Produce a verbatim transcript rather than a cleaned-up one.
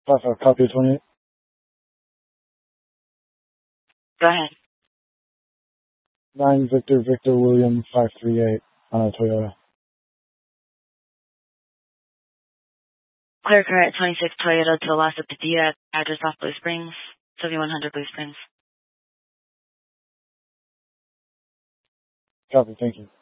five five, copy twenty-eight. Go ahead. nine Victor Victor William five three eight on a Toyota. Clear car at twenty-six Toyota to the Las Padilla, address off Blue Springs, seventy-one hundred Blue Springs. Copy, thank you.